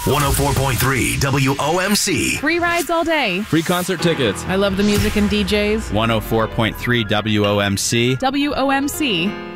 104.3 WOMC. Free rides all day. Free concert tickets. I love the music and DJs. 104.3 WOMC. WOMC.